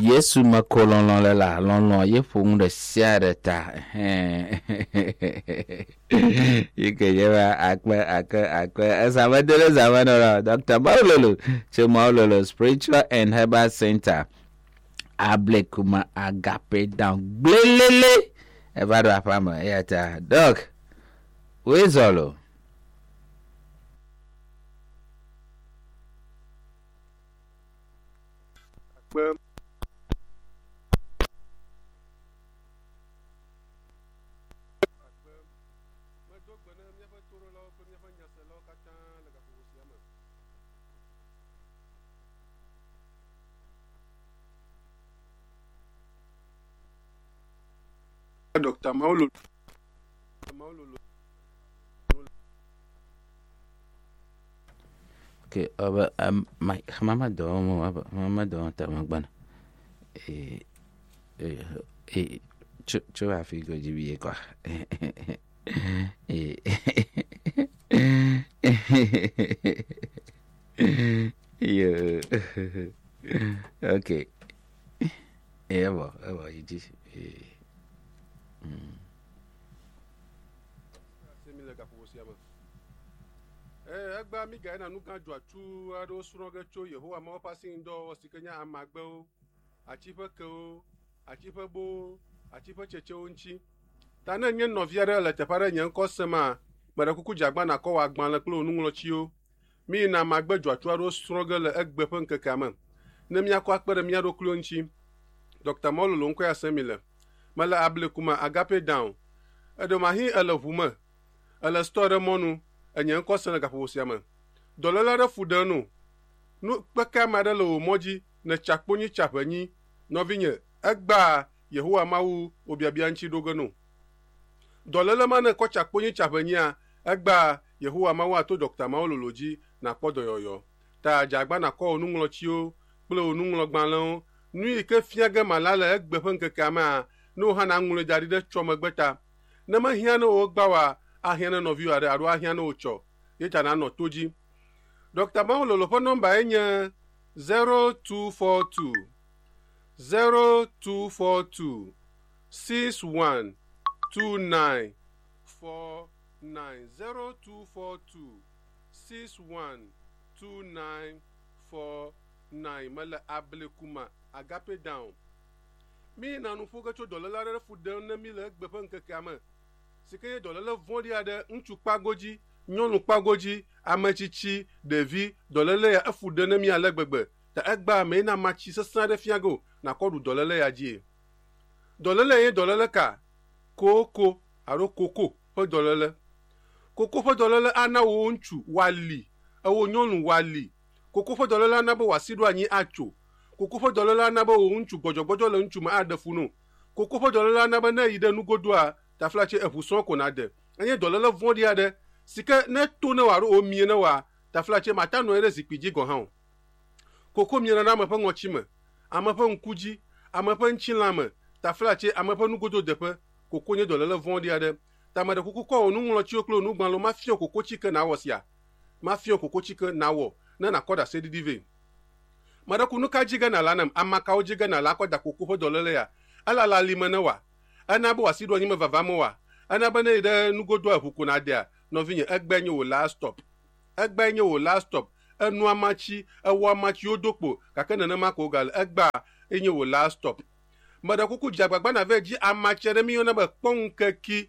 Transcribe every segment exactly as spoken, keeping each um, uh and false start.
Yesu makolon la la lon lon ye fung de siare ta. Yike yewa akwe akwe akwe asamadele zamano Doctor Maulolo che Maulolo Spiritual and Herbal Center Ablekuma Agape down blelele evado afama yata doc wezolo Well, Doctor Maulolo. okay aba um my mama do aba mama do ta magbana eh eh eh chu chu afi go jibi kwa eh yo okay eh aba aba yiji eh Eh, agba mi ga na nuka jwa tu ado suroge cho Yehowa ma passing do sikenya amagbe o achipe ke o achipe bo achipe cheche onchi ta na nye noviare le tepare nye nko sema gbere kuku jagba na ko wa gban le klo onunlo chi o mi na magbe jwa tu ado suroge le egbe pe nke kama ne mi akwa akpere mi ado klo nchi Doctor Maulolo nko ya semile mala Ablekuma Agape down edo mahi ele vuma ele store monu enye nko sene ga posiama dolola re fudanu nu peka madele o moji na chakponyi chapanyi no vinye egba Yehowa mawu obiabia nchi dogonu dolola mane ko chakponyi chapanyi a egba Yehowa mawu ato Doctor Maulolo ji na podo yoyo ta jagba na ko onunlo chi o ple onunlo gbanlo nu ike fiage malala egbe penke kama no hana ngule jari de chomagbeta na ma hiano o gbawa ahiana no view are aro ahiana ocho yecha na no toji Doctor Maulolo phone number enya zero two four two zero two four two six one two nine four nine zero two four two six one two nine four nine mala Ablekuma Agape down mi na nu foga cho dollar la fu de na mi le gbe pan kekama sike dollar la vondi ade nchu pagoji nyonu pagoji amachichi devi dollar la ya fu de na mi ale gbegbe ta egba me na machi sesan de fiago na kodu dollar la ya ji dollar la ye dollar la ka koko aro koko po dollar la koko po dollar la ana wo nchu wali awo nyonu wali koko po dollar la na bo wasidu anyi acho koko fo dolola na ba o nchu gbojogbojo le nchu ma adefunu koko fo dolola na ba na ide nugodua ta flache efuson ko na de anye dolola vondi ade sike ne to na waro o mie na wa ta flache mata no ere sikpiji go han koko mie na ma pa ngochi me ama pa nkuji ama pa nchilama ta flache ama pa nugodo depe koko nye dolola vondi ade ta ma de koko ko onu nlo chi oklo nu gban lo ma fio koko chike na wosia ma fio koko chike na wo na na koda sedidive mara kunu ka jiga na lanam amma ka jiga na lako da kuku dolele ya ala la limana wa ana bo wasido nyima vavamo wa ana bana ide nugodo afuku na dia no vinye egbenye wo last stop egbenye wo last stop enu amachi ewo amachi odokpo kakana na mako gal egba enye wo last stop mara kuku jagbagba na veji amachi re mi ona ba ponkeki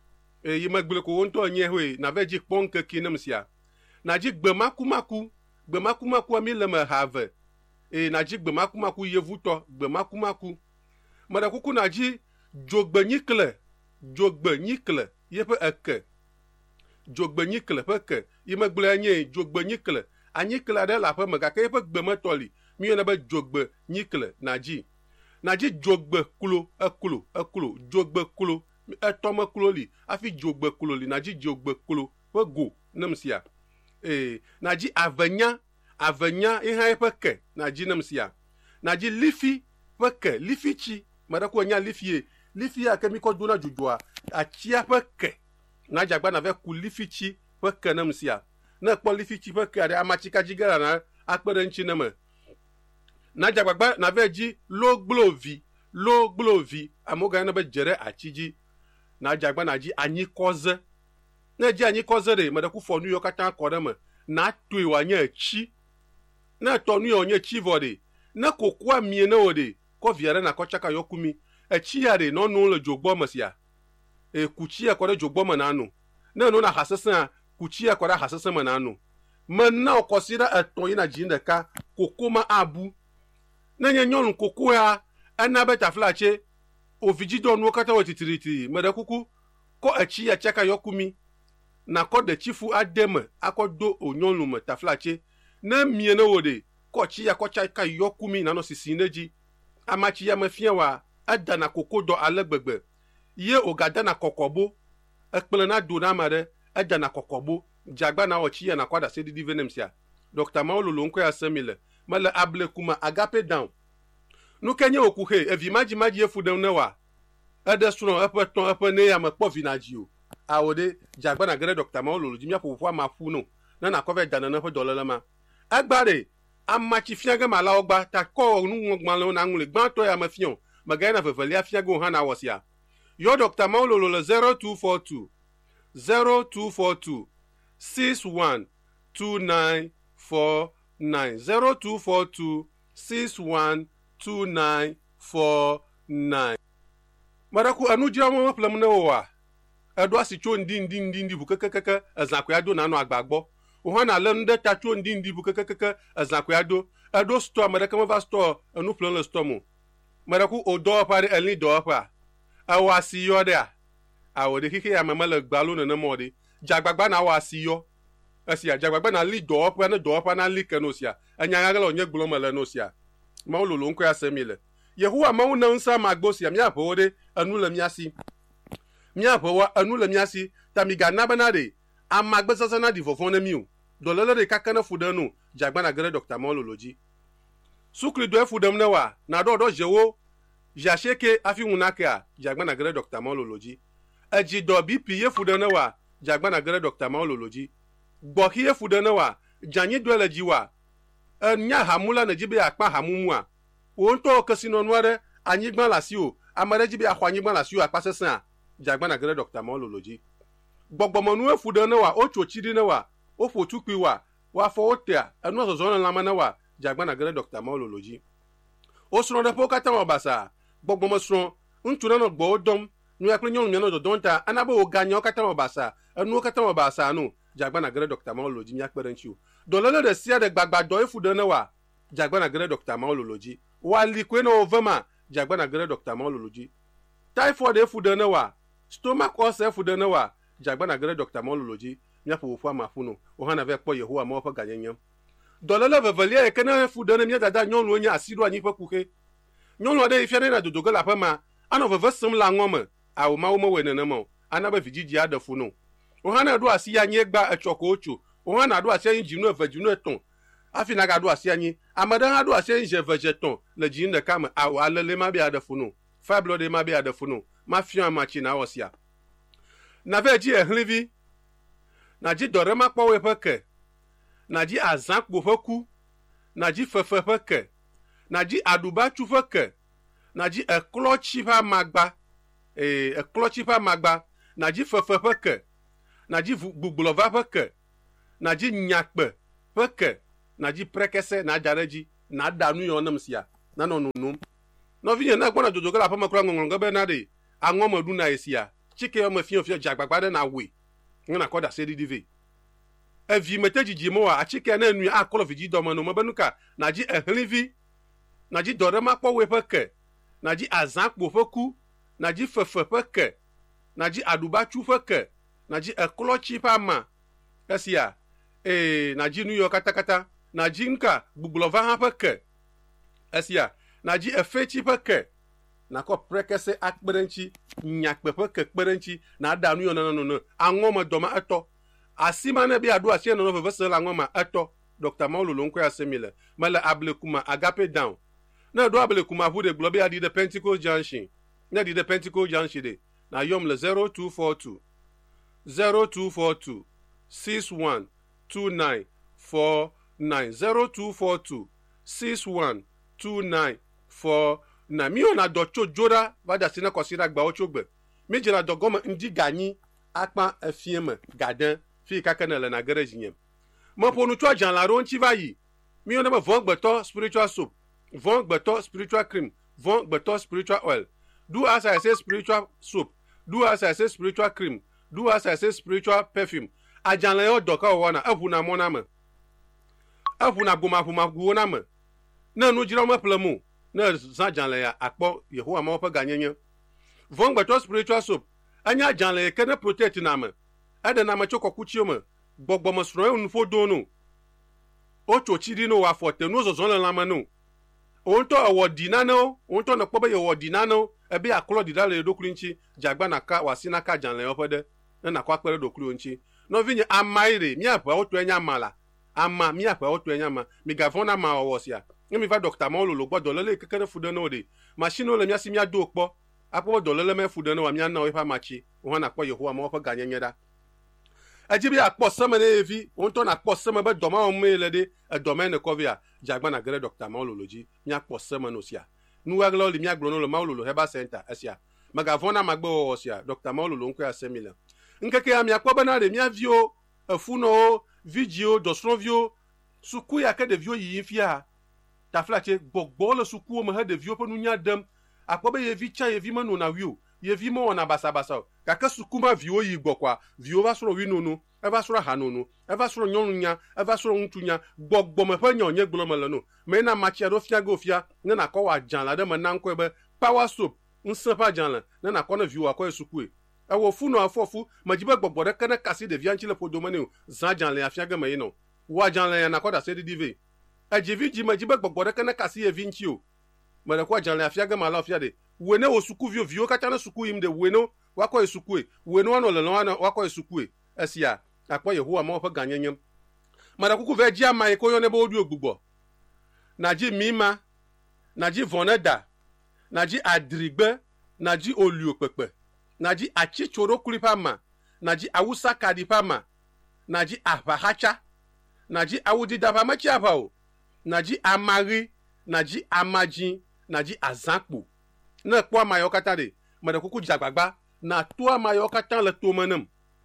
e yima gbele ko wonto onye hwe na veji ponkeki namsia na ji gbemakumaku gbemakumaku mi le ma have e na ji gbemakumaku yevuto gbemakumaku mara kuku na ji jogbenyikle jogbenyikle yepe eke jogbenyikle peke yimegble anye jogbenyikle anyikle ade la pe mega ke yepe gbemetoli mi na be jogbenyikle na ji na ji jogbe kulo ekulo ekulo jogbe kulo etome kulo li afi jogbe kulo li na ji jogbe kulo pe go namsia e na ji avenya avenya ihe peke na ji namsia na ji lifi peke lifi chi mara ko nya lifi lifi ya kemi ko duna jujua achia peke na jagba na ve ku lifi chi peke namsia na kpo lifi chi peke ari amachi ka jigara na akpere nchi na me na jagbagba na veji lo glovi lo glovi amoga na be jere achiji na jagba na ji anyi koze na ji anyi koze re me de ku fonu yo kata akore me na tu iwa nye chi na tonu yo nye chi vode na kokwa mie na ode ko viere na ko chaka yokumi e chi ya re no no le jogbo masia e kuchi akore jogbo ma na anu na no na hasesa kuchi akore hasesa ma na anu mana okosira eton ina jinde ka kokoma abu na nye nyon koko ya ana beta flache oviji do nu kata wetitiriti mede kuku ko echi ya chaka yokumi na ko de chifu ademe akodo onyonu me taflache na mie na wode ko chi ya ko chaka yokumi na no sisi neji amachi ya mafia wa ada na koko do alegbegbe ye ogada na kokobo ekpele na do na mare ada na kokobo jagba na ochi ya na kwada se didi venemsia Doctor Maololo nko ya semile male able kuma agape down nu kenye okuhe evi maji maji efu dem na wa ede suno epe ton epe ne ya makpo vinaji o awode jagba na gere Doctor Maololo jimia popo ma fu no na na cover dana na fo dolala ma agbare amachi fianga mala ogba ta ko nu ngma na ngule gban to ya mafion magana na fefele afiago ha na wosia yo Doctor Maololo le zero two four two zero two four two six one two nine four nine zero two four two six one two nine four nine. Maraku anu jira mo plan na wa edo asicho ndi ndi ndi ndi bukekekeke azakwa ado na no agbagbo o na le nde tacho ndi ndi bukekekeke azakwa ado edo store maraka mo va store anu plan le store mo maraku odo pare elni do pa awasi yo dia awode kike ya mama le gbalo na na mode jagbagba na awasi yo asia jagbagba na li do pa na do pa na li kenosia anya ngala onye gbulo mala nosia Maololo nko ya semile Yehuwa ma una nsa magbosia mi apode anula miasi mi apowa anula miasi tamiga nabanade amagbesasa na di fofone miu dolele de kakana fudanu jagba na gere Doctor Maololo ji sukri do fudam na wa na do do jewo jasheke afi unaka jagba na gere Doctor Maololo ji aji do bp ye fudana wa jagba na gere Doctor Maololo ji gboki ye fudana wa janyi do eleji wa nya hamula na jibe akpa hamumu a wonto kasino nware anyi gban lasio amare jibe akwanyi gban lasio akpa sesan jagba na gere Doctor Maololo ji gbogbomonu efudana wa ochochiri na wa ofotukpi wa wa fo otia anu ozozo na lama na wa jagba na gere Doctor Maololo ji osro de pokata obasa gbogbomoso ntuna no gbo odom nu yakle nyon nyon do donta anabo oganyo kata obasa anu kata obasa anu jagba na gere Doctor Maololo ji nyakperenchi o dolele de sia de gbagba do efudana wa jagba na gere Doctor Maololo ji wali kwena ovema jagba na gere Doctor Maololo ji typhoid efudana wa stomach ulcer efudana wa jagba na gere Doctor Maololo ji nyapo ofu amafuno o hana ve kpo Yehowa ma ofa ganyenya dolele vevelia ekena efudana mi dada nyon onye asiru anyi fa kuke nyon ode ifiane na dodogo la pama ano veve sim la ngome awu ma wo mo wenene mo anaba vijiji adafuno o hana do asi anye gba echoko ocho o hana do asi anye jinu evejinu eton afina ga do asi anye amadan ha do asi anye jevejeton le jinu de kam awu alele ma bi adafuno fablo de ma bi adafuno ma fian machi na osia na veji ehlivi na ji dorema kpowe peke na ji azan kpo foku na ji fefe peke na ji aduba chu feke na ji eklochi pa magba eh eklochi pa magba na ji fefe peke na ji gbuglova peke na ji nyakpe peke na ji prekese na jareji na danu yo namsia na no nunum no vinye na gbona jojogo la pa makura ngongo be na de anwomodu na esia chike yo mafio fio jagbagba na we ngana koda se didive evi metejiji mo a chike na enu akolo viji do manu mabanuka na ji ehlivi na ji dorema kpo we peke na ji azan kpo foku na ji fefe peke na ji aduba chu peke na ji eklochi pa ma esia eh na ji nuyo katakata na ji nka gbuglova ha peke esia na ji efechi peke na ko prekese akperenchi nyakpe peke kperenchi na danu yo no no no anwoma doma eto asima na bi adu asie no no vevese la anwoma eto Doctor Maololo nko ya semile mala ablekuma agape down na do ablekuma hu de globe adi de Pentecost Junction na di de Pentecost Junction de na yom le zero two four two zero two four two six one two nine four nine zero two four two six one two nine four nine mi ona do cho jora va da sina kosira gba o chogbe mi jira do goma ndi ganyi akpa afieme gaden fi kakana le na garage nyem mo ponu cho jan la ron chi va yi mi ona ma von gbeto spiritual soap von gbeto spiritual cream von gbeto spiritual oil do as I say spiritual soap do as I say spiritual cream do as I say spiritual perfume ajan le yo doka wona afu na mona ma afu na goma fu ma gu na ma na nu jira ma plemu na za jan le ya akpo Yehowa ma pa ganyenye von gbeto spiritual soap anya jan le ke na protect na ma ada na ma choko kuchi ma gbogbo mo sro un fo do no o to chiri no wa forte no zo zo la ma no on to awo dinano on to na pobe yo dinano ebe akolo didale dokuru nchi jagba na ka wasina ka jan le opede na kwa pere dokuru nchi no vinye amaire mi apa otu enya mala ama mi apa otu enya ma mi gavona ma owosia mi va doctor ma ololo gbodo lele kekere fude no de machine ole mi asi mi ado opo apo do lele me fude no wa mi na o ifa machi o na po Yehowa ma ofa ganyenye da ajibi akpo sama na evi on to na akpo sama be do ma o me le de do me ne kovia jagba na gere doctor ma ololo ji mi akpo sama no sia nu wa glo li mi aglo no lo ma ololo heba center asia magavona magbo osia doctor ma ololo nko ya semila nkeke ya mi akpo bana de mi avio afuno video dosrovio suku ya ke de vio yi fia ta flache gbogbo le suku mo he de vio po nu nya dem akpo be ye vi cha ye vi ma no na wio ye vi mo na basa basa kaka suku ma vio yi gbokwa vio va soro wi no no e va soro ha no no e va soro nyonu nya e va soro ntunya gbogbo me fa nyon ye gbolo me le no me na ma chia do fia go fia na na ko wa jan la de me na nko be power soap nse pa jan la na na ko na vio akọ suku e e wo fu no afofu majibe gbogbo de kana kasi de vianchi le podomane za jan le afia ga me no wa jan le na ko da se di dive e jivi ji majibe gbogbo de kana kasi e vinchi o me ko jan le afia ga ma la afia de wene wo suku vio vio ka tana suku im de weno wako esuku e weno no le no wako esuku e esia akpo Yehowa ma ofa ganyenyem mara kuku ve ji ama e ko yo ne bo odu ogbugbo na ji mima na ji voneda na ji adrigbe na ji oluopepe na ji achichoro kulipama na ji awusa kadipama na ji abahacha na ji awudi davamachi abao na ji amari na ji amaji na ji azakpo na kwa mayokata de mara kuku jagbagba na tua mayokata le tomenem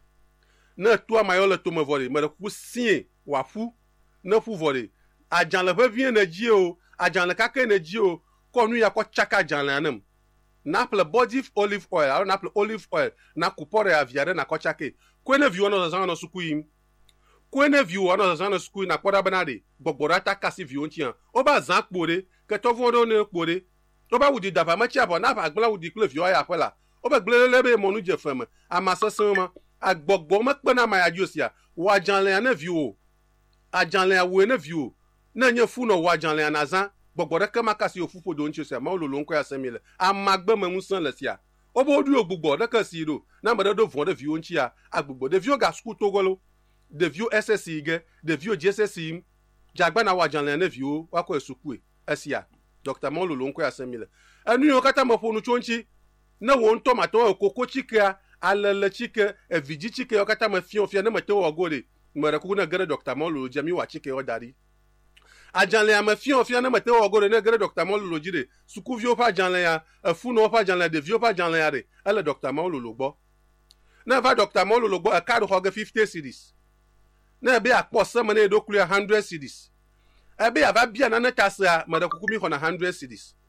na tua mayo le tome vore mara kuku sie wafu na fu vore ajan le vien na ji o ajan le kake na ji o ko nu ya ko chaka jan le anem na ple body olive oil aro na ple olive oil na kupore aviare na ko chake kwene vi wono zan no sukuyim kwene vi wono zan no sukuyi na kwada banade gbogbora ta kasi vi ontian o ba zan kpore ke to vondo ne kpore o ba wudi dava ma chi abo na ba gbla wudi kle vi o ya kwela o ba glele be monu je feme amasasan ma agbogbo ma pe na ma ya josia wa janle na vi o ajanle awe na vi o na nye fu no wa janle na zan gbogbora ke makasi ofupo do nchi sia ma ololo nko ya semile amagbe ma musan le sia o bo du ogbugbo de ka si do na mbe do von de vi onchi ya agbugbo de vi o ga school togolo de vi o S S I ge de vi o J S S I jagba na wa janle na vi o wa ko esukue esia doctor ma ololo nko ya semile anu yo kata mo fonu chonchi na won tomato okoko chike alele chike e viji chike yo kata ma fion fion na mate wo gode mara ku na gere doctor ma ololo jami wa chike o dari ajanle ama fion fion na mate wo gode na gere doctor ma ololo jire suku vio pa janle ya fu no pa janle de vio pa janle ya re ele doctor ma ololo gbo na va doctor ma ololo gbo e card ho ge fifty cedis na be akpo sama na edokulu one hundred cedis ebe ya va bia na na tasa mara ku mi ho na one hundred cedis